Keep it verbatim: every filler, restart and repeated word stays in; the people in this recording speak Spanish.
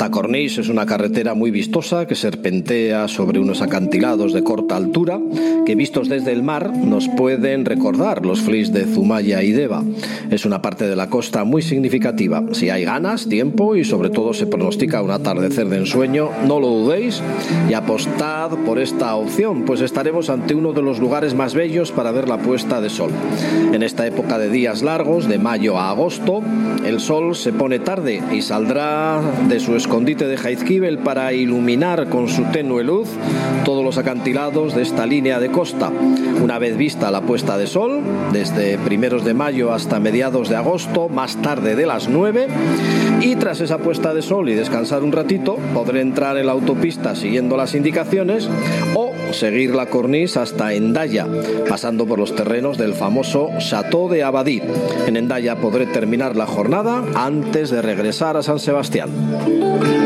La Corniche es una carretera muy vistosa que serpentea sobre unos acantilados de corta altura que, vistos desde el mar, nos pueden recordar los flis de Zumaya y Deva. Es una parte de la costa muy significativa. Si hay ganas, tiempo y sobre todo se pronostica un atardecer de ensueño, no lo dudéis y apostad por esta opción, pues estaremos ante uno de los lugares más bellos para ver la puesta de sol. En esta época de días largos, de mayo a agosto, el sol se pone tarde y saldrá de su escondite de Jaizkibel para iluminar con su tenue luz todos los acantilados de esta línea de costa. Una vez vista la puesta de sol, desde primeros de mayo hasta mediados de agosto, más tarde de las nueve, y tras esa puesta de sol y descansar un ratito, podré entrar en la autopista siguiendo las indicaciones o seguir la Corniche hasta Hendaya, pasando por los terrenos del famoso Chateau de Abadí. En Hendaya podré terminar la jornada antes de regresar a San Sebastián.